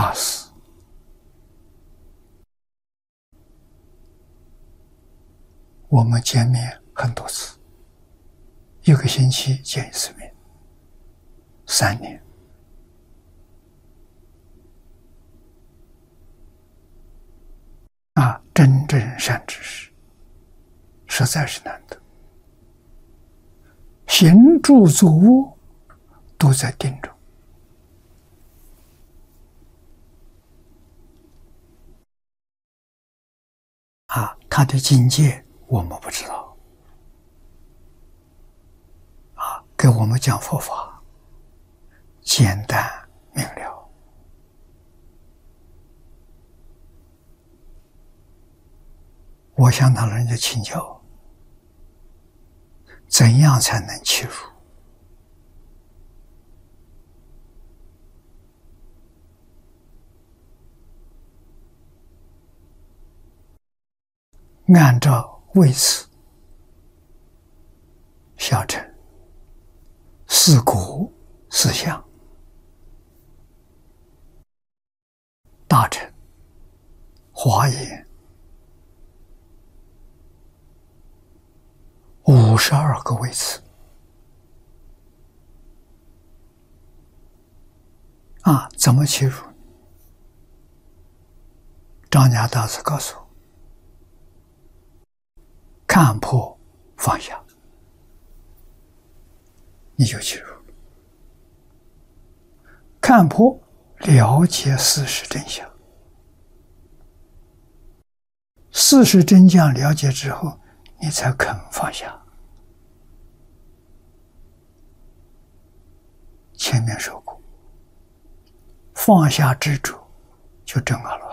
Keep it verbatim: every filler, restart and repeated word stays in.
大师，我们见面很多次，一个星期见一次面，三年。啊，真正善知识，实在是难得。行住坐卧都在定中。啊，他的境界我们不知道。啊，给我们讲佛法，简单明了。我向他人家请教，怎样才能切入？按照位次小乘、四果、四相、大乘、华严，五十二个位次啊！怎么切入？张家大师告诉我：看破放下，你就切入。看破，了解事实真相。事实真相了解之后，你才肯放下。前面说过，放下执着，就证阿罗